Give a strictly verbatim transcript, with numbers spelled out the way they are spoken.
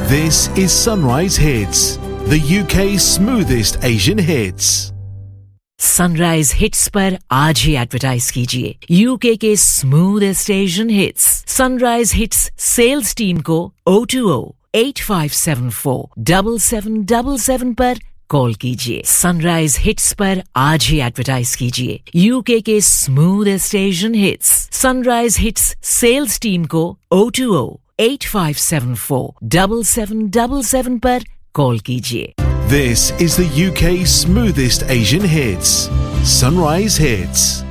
This is Sunrise Hits, the U K's smoothest Asian hits. Sunrise hits पर आज ही advertise कीजिए UK के smoothest Asian hits. Sunrise hits sales team को O two O eight five seven four seven seven seven seven पर call कीजिए। Sunrise hits पर आज ही advertise कीजिए यूके के smoothest Asian hits. Sunrise hits sales team को O two O eight five seven four seven seven seven seven पर call कीजिए। This is the U K's smoothest Asian hits. Sunrise Hits.